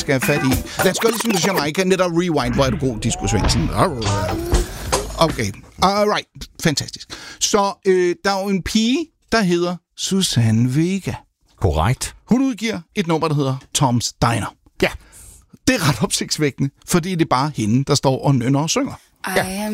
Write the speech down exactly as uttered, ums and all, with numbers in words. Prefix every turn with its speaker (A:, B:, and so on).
A: skal have fat i. Lad os gøre ligesom på Jamaica, netop rewind, hvor er du god, Disco Svendsen. Okay, alright, fantastisk. Så øh, der er jo en pige, der hedder Susanne Vega.
B: Korrekt.
A: Hun udgiver et nummer, der hedder Tom's Diner.
B: Ja.
A: Det er ret opsigtsvækkende, fordi det er bare hende, der står og nynner og synger.
C: Ja.